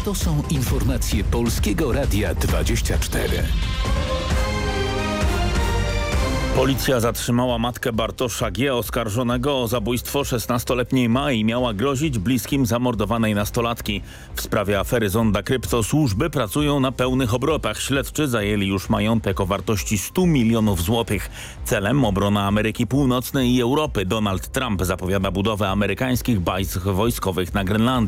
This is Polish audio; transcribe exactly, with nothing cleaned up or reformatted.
To są informacje Polskiego Radia dwadzieścia cztery. Policja zatrzymała matkę Bartosza G., oskarżonego o zabójstwo szesnastoletniej Mai. Miała grozić bliskim zamordowanej nastolatki. W sprawie afery Zonda Krypto służby pracują na pełnych obrotach. Śledczy zajęli już majątek o wartości stu milionów złotych. Celem obrona Ameryki Północnej i Europy. Donald Trump zapowiada budowę amerykańskich baz wojskowych na Grenlandii.